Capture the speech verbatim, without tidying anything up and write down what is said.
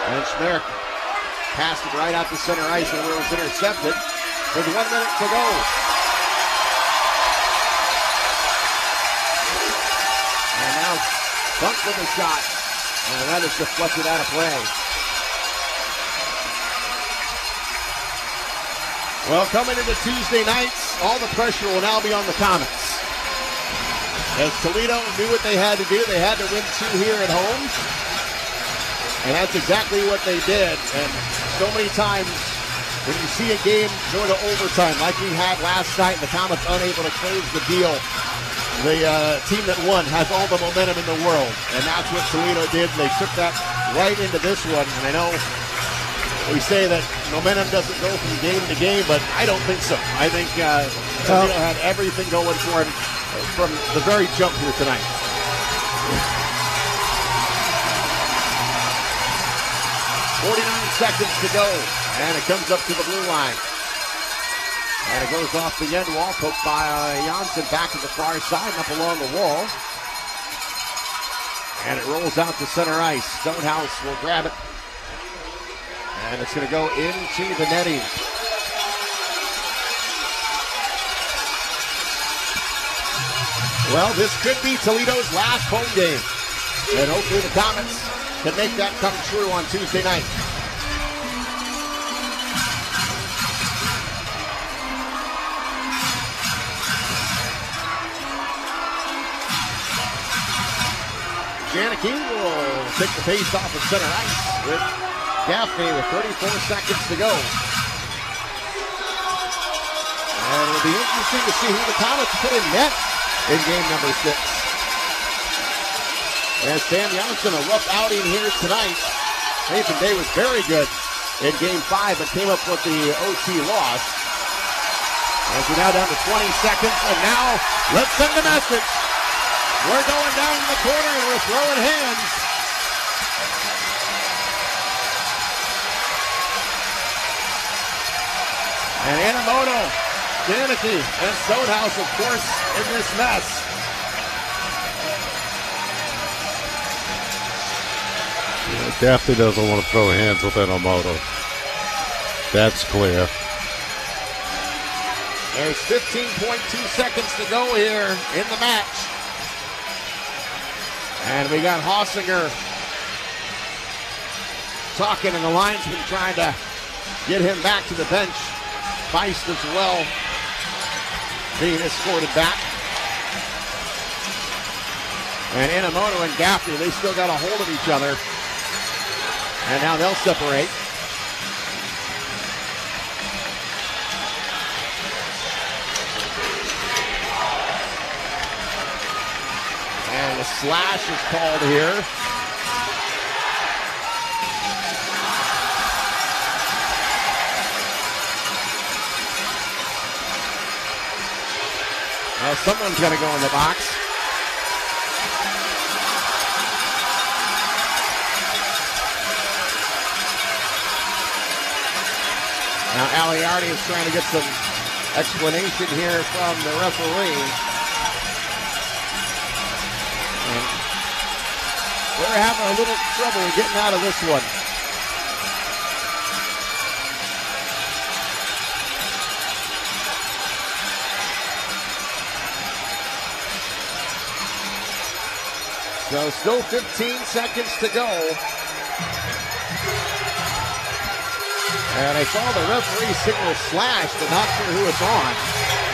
And Schmerich passed it right out to center ice and it was intercepted with one minute to go. And now Buck with a shot. And that is deflected out of play. Well, coming into Tuesday nights, all the pressure will now be on the Comets. As Toledo knew what they had to do, they had to win two here at home. And that's exactly what they did. And so many times when you see a game go to overtime like we had last night, the Comets unable to close the deal, the uh, team that won has all the momentum in the world. And that's what Toledo did. They took that right into this one. And I know we say that momentum doesn't go from game to game, but I don't think so. I think uh, Toledo had everything going for him from the very jump here tonight. forty-nine seconds to go, and it comes up to the blue line. And it goes off the end wall, poked by uh, Janssen back to the far side, up along the wall. And it rolls out to center ice. Stonehouse will grab it. And it's going to go into the netting. Well, this could be Toledo's last home game. And hopefully the Comets can make that come true on Tuesday night. Janicki will take the face off of center ice with Gaffney with thirty-four seconds to go. And it'll be interesting to see who the Comets put in net in game number six. As Sam Janssen, a rough outing here tonight. Nathan Day was very good in game five, but came up with the O T loss. As we're now down to twenty seconds, and now let's send the message. We're going down in the corner and we're throwing hands. And Anamoto, Janicki, and Stonehouse, of course, in this mess. Yeah, Gaffney doesn't want to throw hands with Anamoto. That's clear. There's fifteen point two seconds to go here in the match. And we got Hossinger talking, and the linesman trying to get him back to the bench. Feist as well being escorted back. And Anamoto and Gaffney, they still got a hold of each other. And now they'll separate. And a slash is called here. Well, someone's got to go in the box. Now Aliardi is trying to get some explanation here from the referee. And they're having a little trouble getting out of this one. So still fifteen seconds to go. And I saw the referee signal slash, but not sure who it's on.